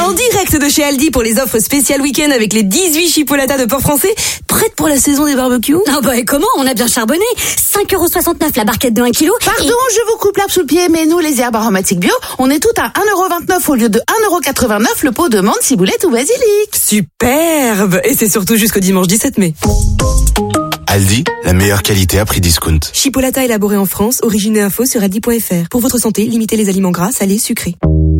En direct de chez Aldi pour les offres spéciales week-end avec les 18 chipolatas de porc français. Prête pour la saison des barbecues? Ah bah et comment? On a bien charbonné. 5,69€ la barquette de 1 kg. Pardon, je vous coupe l'arbre sous le pied, mais nous, les herbes aromatiques bio, on est toutes à 1,29€ au lieu de 1,89€ le pot de menthe, ciboulette ou basilic. Superbe! Et c'est surtout jusqu'au dimanche 17 mai. Aldi, la meilleure qualité à prix discount. Chipolata élaboré en France, origine et info sur aldi.fr. Pour votre santé, limitez les aliments gras, salés, sucrés.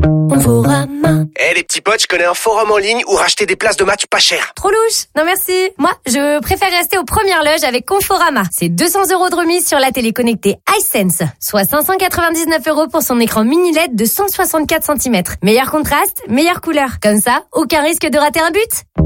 Les petits potes, je connais un forum en ligne où racheter des places de match pas cher. Trop louche. Non merci. Moi, je préfère rester aux premières loges avec Conforama. C'est 200€ de remise sur la télé connectée iSense. Soit 599€ pour son écran mini LED de 164 cm. Meilleur contraste, meilleure couleur. Comme ça, aucun risque de rater un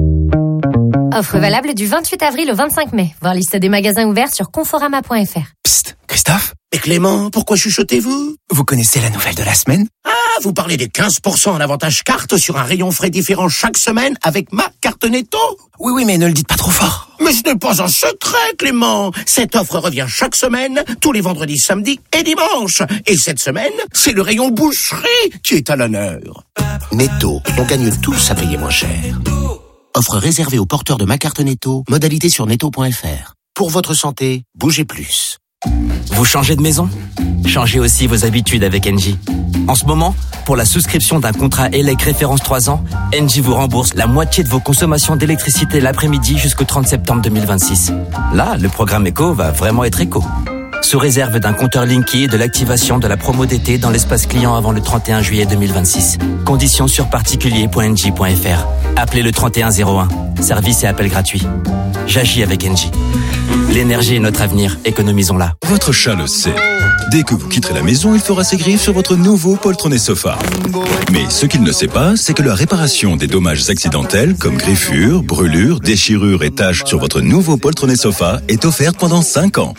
but. Offre valable du 28 avril au 25 mai. Voir liste des magasins ouverts sur conforama.fr. Psst, Christophe? Et Clément, pourquoi chuchotez-vous? Vous connaissez la nouvelle de la semaine? Ah, vous parlez des 15% en avantage carte sur un rayon frais différent chaque semaine avec ma carte Netto? Oui, mais ne le dites pas trop fort. Mais ce n'est pas un secret, Clément. Cette offre revient chaque semaine, tous les vendredis, samedis et dimanches. Et cette semaine, c'est le rayon boucherie qui est à l'honneur. Netto, on gagne tous à payer moins cher. Offre réservée aux porteurs de ma carte Netto, modalité sur netto.fr. Pour votre santé, bougez plus. Vous changez de maison? Changez aussi vos habitudes avec Engie. En ce moment, pour la souscription d'un contrat ELEC référence 3 ans, Engie vous rembourse la moitié de vos consommations d'électricité l'après-midi jusqu'au 30 septembre 2026. Là, le programme éco va vraiment être éco. Sous réserve d'un compteur Linky et de l'activation de la promo d'été dans l'espace client avant le 31 juillet 2026. Conditions sur particulier.engie.fr. Appelez le 3101. Service et appel gratuit. J'agis avec Engie. L'énergie est notre avenir, économisons-la. Votre chat le sait. Dès que vous quitterez la maison, il fera ses griffes sur votre nouveau poltronné sofa. Mais ce qu'il ne sait pas, c'est que la réparation des dommages accidentels, comme griffures, brûlures, déchirures et taches sur votre nouveau poltronné sofa, est offerte pendant 5 ans.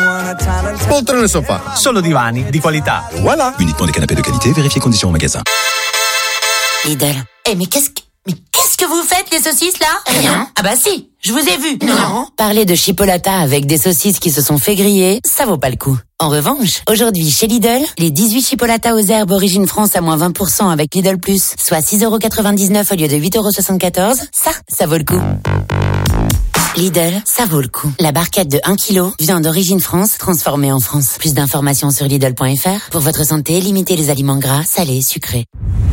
Poltrone sofa, solo divani di qualità. Voilà. Uniquement des canapés de qualité, vérifiez conditions au magasin. Lidl. Mais qu'est-ce que vous faites, les saucisses, là? Rien. Ah bah si, je vous ai vu. Non. Parler de chipolata avec des saucisses qui se sont fait griller, ça vaut pas le coup. En revanche, aujourd'hui, chez Lidl, les 18 chipolatas aux herbes origine France à moins 20% avec Lidl+, soit 6,99€ au lieu de 8,74€, ça vaut le coup. Lidl, ça vaut le coup. La barquette de 1 kg, viande d'origine France, transformée en France. Plus d'informations sur Lidl.fr. Pour votre santé, limitez les aliments gras, salés, sucrés.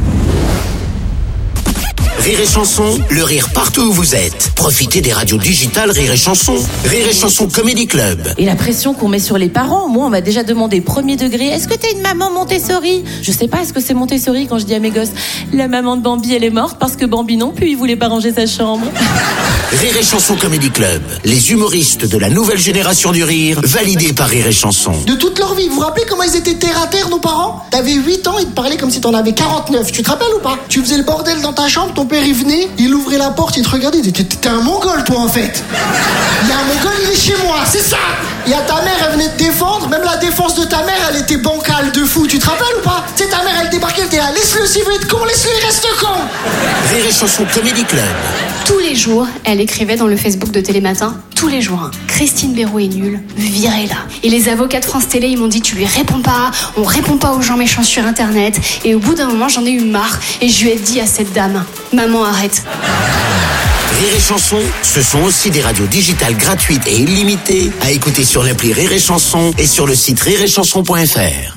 Rire et Chanson, le rire partout où vous êtes. Profitez des radios digitales Rire et Chanson. Rire et Chanson Comedy Club. Et la pression qu'on met sur les parents, moi on m'a déjà demandé premier degré, est-ce que t'es une maman Montessori? Je sais pas, est-ce que c'est Montessori quand je dis à mes gosses, la maman de Bambi elle est morte parce que Bambi non plus il voulait pas ranger sa chambre. Rire et Chanson Comedy Club. Les humoristes de la nouvelle génération du rire, validés par Rire et Chanson. De toute leur vie, vous vous rappelez comment ils étaient terre à terre nos parents? T'avais 8 ans, ils te parlaient comme si t'en avais 49, tu te rappelles ou pas? Tu faisais le bordel dans ta chambre, ton père il venait, il ouvrait la porte, il te regardait, t'es un mongol toi en fait. Il y a un mongol, il est chez moi, c'est ça. Il y a ta mère, elle venait te défendre, même la défense de ta mère, elle était bancale de fou, tu te rappelles ou pas? Tu sais, ta mère, elle débarquait, elle était là, laisse-le s'il veut être con, laisse-le, il reste con. Rire et Chanson Comedy Club. Tous les jours, elle écrivait dans le Facebook de Télématin, tous les jours, Christine Béraud est nulle, virez-la. Et les avocats de France Télé, ils m'ont dit, tu lui réponds pas, on répond pas aux gens méchants sur Internet. Et au bout d'un moment, j'en ai eu marre, et je lui ai dit à cette dame, maman, arrête. Rire et Chanson, ce sont aussi des radios digitales gratuites et illimitées à écouter sur l'appli Rire et Chanson et sur le site rireetchanson.fr.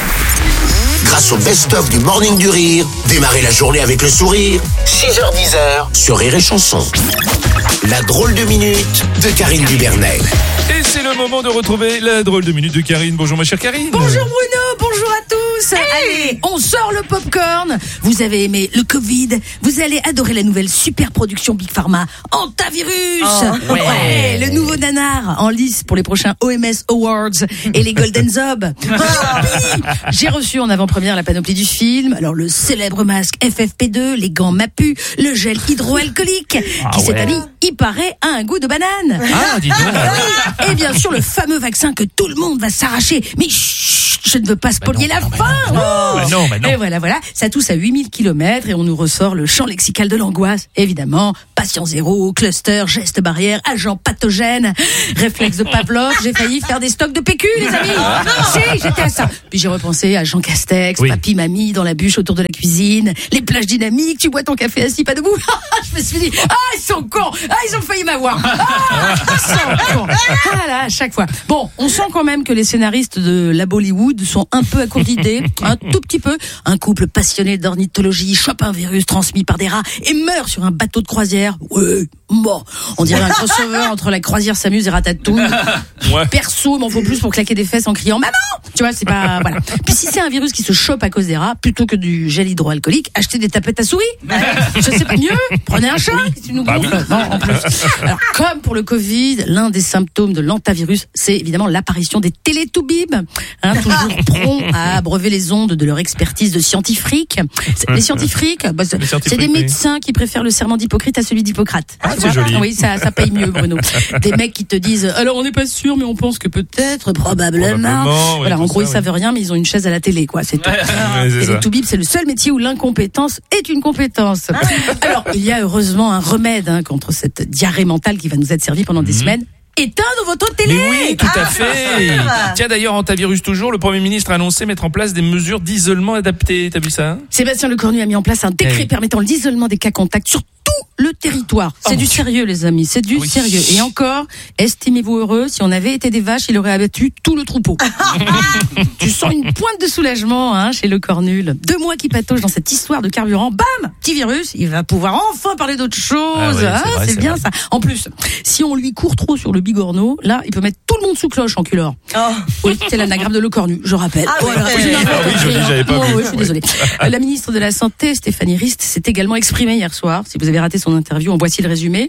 Grâce au best-of du Morning du Rire, démarrez la journée avec le sourire. 6h-10h sur Rire et Chanson. La drôle de minute de Karine Dubernay. Et c'est le moment de retrouver la drôle de minute de Karine. Bonjour ma chère Karine. Bonjour Bruno, bonjour à tous. Hey, allez, on sort le popcorn. Vous avez aimé le Covid, vous allez adorer la nouvelle super production Big Pharma, Antivirus. Oh, ouais, le nouveau nanar en lice pour les prochains OMS Awards et les Golden Zob. J'ai reçu en avant-première la panoplie du film. Alors le célèbre masque FFP2, les gants Mapu, le gel hydroalcoolique qui cette année, il paraît, a un goût de banane. Ah, dis donc. Et bien sûr le fameux vaccin que tout le monde va s'arracher. Mais chut, je ne veux pas spolier la fin. Bah non. Et voilà, ça tousse à 8000 km et on nous ressort le champ lexical de l'angoisse. Évidemment, pas patient zéro, cluster, geste barrière, agent pathogène, réflexe de Pavlov. J'ai failli faire des stocks de PQ, les amis. Si, j'étais à ça. Puis j'ai repensé à Jean Castex, papy, mamie dans la bûche autour de la cuisine, les plages dynamiques, tu bois ton café assis, pas debout. Je me suis dit, ils sont cons. Ils ont failli m'avoir. Ils sont cons. Voilà, à chaque fois. Bon, on sent quand même que les scénaristes de la Bollywood sont un peu à court d'idées, un tout petit peu. Un couple passionné d'ornithologie chope un virus transmis par des rats et meurt sur un bateau de croisière. Ouais, bon, on dirait un crossover entre la croisière s'amuse et Ratatouille. Perso, il m'en faut plus pour claquer des fesses en criant maman. Tu vois, c'est pas voilà. Puis si c'est un virus qui se chope à cause des rats, plutôt que du gel hydroalcoolique, achetez des tapettes à souris. Je sais pas mieux. Prenez un chat. Si tu nous gonfles. Non, en plus. Alors, comme pour le Covid, l'un des symptômes de l'antavirus, c'est évidemment l'apparition des télétoubibs, toujours prompts à abreuver les ondes de leur expertise de scientifiques. Les scientifiques, c'est des médecins qui préfèrent le serment d'Hippocrate à celui d'Hippocrate. C'est joli. Oui, ça paye mieux, Bruno. Des mecs qui te disent, alors on n'est pas sûr, mais on pense que peut-être, probablement. Voilà, en gros, ils savent rien, mais ils ont une chaise à la télé, quoi. C'est tout. Et les toubibs, c'est le seul métier où l'incompétence est une compétence. Alors, il y a heureusement un remède contre cette diarrhée mentale qui va nous être servie pendant des semaines. Éteindre votre télé. Mais oui, tout à fait. Tiens, d'ailleurs, antivirus toujours, le Premier ministre a annoncé mettre en place des mesures d'isolement adaptées. T'as vu ça? Sébastien Lecornu a mis en place un décret permettant l'isolement des cas contacts sur tout le territoire. C'est du sérieux, les amis, c'est du sérieux. Et encore, estimez-vous heureux, si on avait été des vaches, il aurait abattu tout le troupeau. Tu sens une pointe de soulagement chez Lecornu. 2 mois qui patauge dans cette histoire de carburant, bam, petit virus, il va pouvoir enfin parler d'autre chose. C'est bien ça. En plus, si on lui court trop sur le bigorneau, là, il peut mettre tout le monde sous cloche en culeur. Oui, c'est l'anagramme de Lecornu, je rappelle. J'avais pas vu. Oui, je suis désolée. La ministre de la Santé, Stéphanie Rist, s'est également exprimée hier soir. Si vous avez raté son interview, en voici le résumé.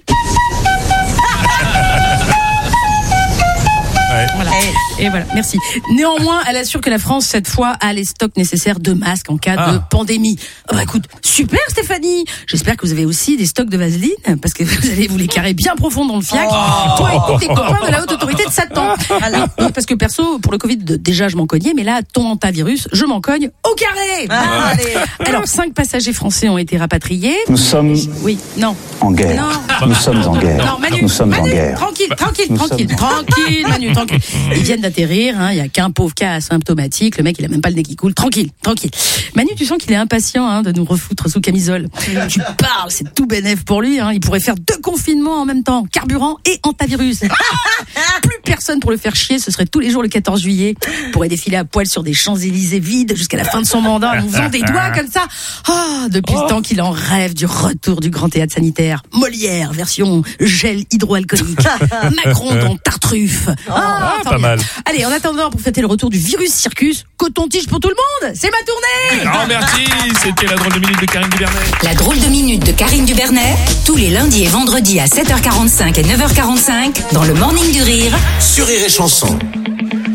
Voilà. Et voilà, merci. Néanmoins, elle assure que la France, cette fois, a les stocks nécessaires de masques en cas de pandémie. Écoute, super Stéphanie. J'espère que vous avez aussi des stocks de vaseline, parce que vous allez vous les carrer bien profond dans le fiac. Toi et tes copains de la haute autorité de Satan. Non, parce que perso, pour le Covid, déjà je m'en cognais, mais là, ton antivirus, je m'en cogne au carré. Alors, 5 passagers français ont été rapatriés. Nous sommes en guerre. Non. Nous sommes en guerre. Non, Manu, nous sommes en guerre. Tranquille, Manu, tranquille. Ils viennent d'atterrir, il y a qu'un pauvre cas asymptomatique, le mec il a même pas le nez qui coule, tranquille. Manu, tu sens qu'il est impatient de nous refoutre sous camisole. Tu parles, c'est tout bénef pour lui, il pourrait faire 2 confinements en même temps, carburant et antivirus. Plus personne pour le faire chier, ce serait tous les jours le 14 juillet. Il pourrait défiler à poil sur des Champs-Élysées vides jusqu'à la fin de son mandat en nous faisant des doigts comme ça. Depuis le temps qu'il en rêve du retour du grand théâtre sanitaire. Molière, version gel hydroalcoolique. Macron dans Tartuffe. Pas mal. Allez, en attendant, pour fêter le retour du virus circus, coton-tige pour tout le monde. C'est ma tournée. Merci. C'était la drôle de minute de Karine Dubernet. La drôle de minute de Karine Dubernet, tous les lundis et vendredis à 7h45 et 9h45 dans le Morning du Rire sur Rire et Chanson.